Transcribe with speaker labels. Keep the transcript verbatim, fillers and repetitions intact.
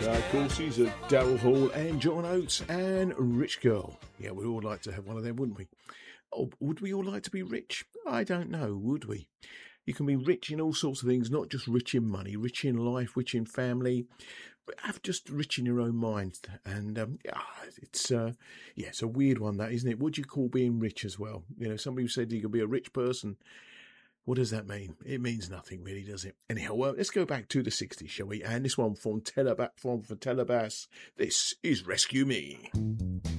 Speaker 1: Uh, of course, these are Daryl Hall and John Oates and Rich Girl. Yeah, we'd all like to have one of them, wouldn't we? Oh, would we all like to be rich? I don't know, would we? You can be rich in all sorts of things, not just rich in money, rich in life, rich in family, but have just rich in your own mind. And um, yeah, it's uh, yeah, it's a weird one, that, isn't it? What do you call being rich as well? You know, somebody who said you could be a rich person. What does that mean? It means nothing, really, does it? Anyhow, well, let's go back to the sixties, shall we? And this one from Telebas, from for Telebas. This is Rescue Me.